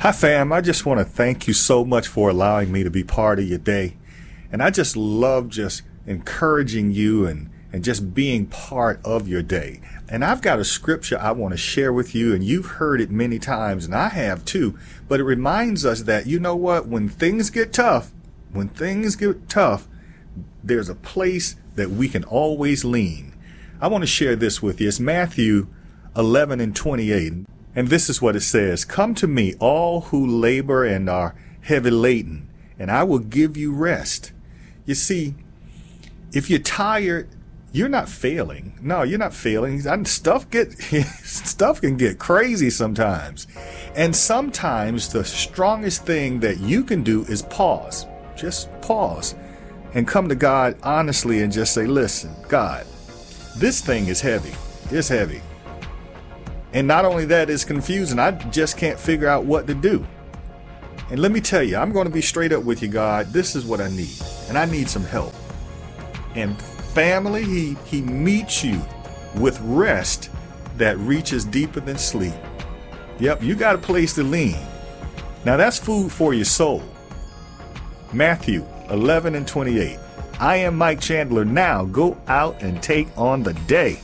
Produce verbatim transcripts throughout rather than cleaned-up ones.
Hi, fam. I just want to thank you so much for allowing me to be part of your day. And I just love just encouraging you and, and just being part of your day. And I've got a scripture I want to share with you, and you've heard it many times, and I have too. But it reminds us that, you know what, when things get tough, when things get tough, there's a place that we can always lean. I want to share this with you. It's Matthew eleven and twenty-eight. And this is what it says. Come to me, all who labor and are heavy laden, and I will give you rest. You see, if you're tired, you're not failing. No, you're not failing. And stuff get stuff can get crazy sometimes. And sometimes the strongest thing that you can do is pause. Just pause and come to God honestly and just say, listen, God, this thing is heavy. It's heavy. And not only that, it's confusing. I just can't figure out what to do. And let me tell you, I'm going to be straight up with you, God. This is what I need. And I need some help. And family, he, he meets you with rest that reaches deeper than sleep. Yep, you got a place to lean. Now that's food for your soul. Matthew eleven and twenty-eight. I am Mike Chandler. Now go out and take on the day.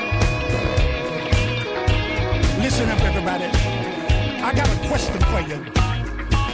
Listen up, everybody. I got a question for you.